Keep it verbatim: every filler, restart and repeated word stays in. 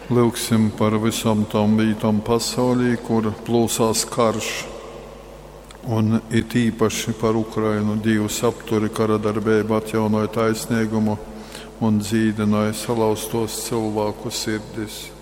Lūksim par visam tam vītam pasaulī, kur plūsās karš, un it īpaši par Ukrainu. Dievs apturi kara darbību, atjaunoja taisnīgumu un dzīdināja salauztos cilvēku sirdis.